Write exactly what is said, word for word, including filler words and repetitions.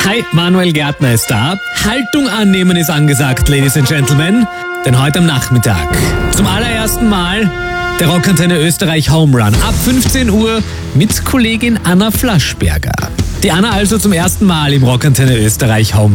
Hi, Manuel Gärtner ist da. Haltung annehmen ist angesagt, Ladies and Gentlemen. Denn heute am Nachmittag zum allerersten Mal der Rockantenne Österreich Home Run. Ab fünfzehn Uhr mit Kollegin Anna Flaschberger. Die Anna also zum ersten Mal im Rockantenne Österreich Home